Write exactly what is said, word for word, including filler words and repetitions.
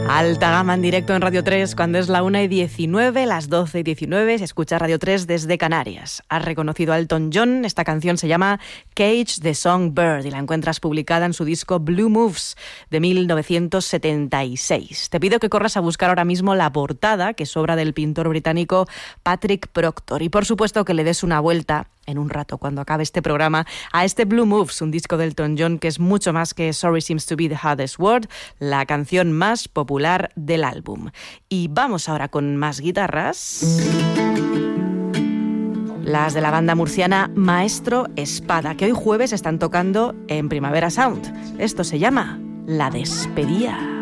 Alta gama en directo en Radio tres cuando es la una y diecinueve, las doce y diecinueve, se escucha Radio tres desde Canarias. Has reconocido a Elton John, esta canción se llama Cage the Songbird y la encuentras publicada en su disco Blue Moves de mil novecientos setenta y seis. Te pido que corras a buscar ahora mismo la portada, que es obra del pintor británico Patrick Proctor, y por supuesto que le des una vuelta en un rato, cuando acabe este programa, a este Blue Moves, un disco de Elton John que es mucho más que Sorry Seems to Be the Hardest Word, la canción más popular del álbum. Y vamos ahora con más guitarras. Las de la banda murciana Maestro Espada, que hoy jueves están tocando en Primavera Sound. Esto se llama La Despedida.